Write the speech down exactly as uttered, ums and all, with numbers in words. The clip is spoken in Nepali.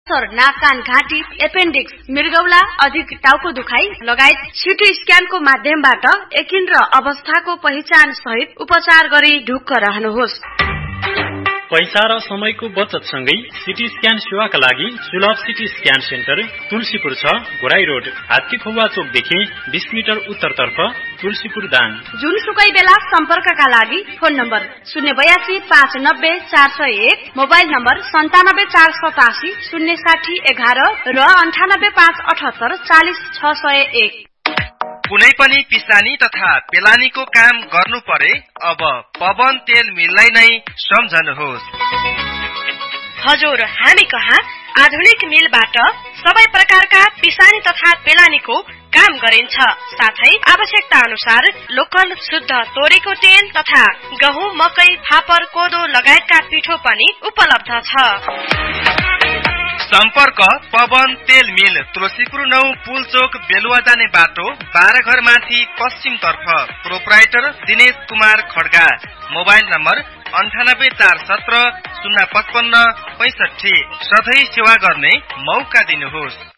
नाक कान घाँटी एपेन्डिक्स मृगौला अधिक टाउको दुखाइ लगायत सिटी स्क्यानको माध्यमबाट एकिन र अवस्थाको पहिचान सहित उपचार गरी ढुक्क रहनुहोस्। पैसा र समयको बचत सँगै सिटी स्क्यान सेवाका लागि सुलभ सिटी स्क्यान सेन्टर तुलसीपुर छ, घोराई रोड, हात्तीखौवा चोकदेखि बीस मिटर उत्तरतर्फ, तुलसीपुर दाङ। जुनसुकै बेला सम्पर्कका लागि फोन नम्बर शून्य बयासी पाँच नब्बे चार सय एक, मोबाइल नम्बर सन्तानब्बे चार सतासी शून्य साठी एघार र अन्ठानब्बे पाँच अठहत्तर चालिस छ सय एक। कुनै पनि पिसानी तथा पेलानीको काम गर्नु परे अब पवन तेल मिललाई नै सम्झनुहोस्। हजुर, हामी कहाँ आधुनिक मिलबाट सबै प्रकारका पिसानी तथा पेलानीको काम गरिन्छ। साथै आवश्यकता अनुसार लोकल शुद्ध तोरीको तेल तथा गहुँ, मकै, फापर, कोदो लगायतका पिठो पनि उपलब्ध छ। सम्पर्क पवन तेल मिल, तुलसीपुर नौ, पुलचोक, बेलुवा जाने बाटो, बाह्र घर माथि पश्चिम तर्फ। Proprietor Dinesh Kumar Kharga. Mobile number अन्ठानब्बे चार सत्र शून्य पचपन्न पैसठी। सधैँ सेवा गर्ने मौका दिनुहोस्।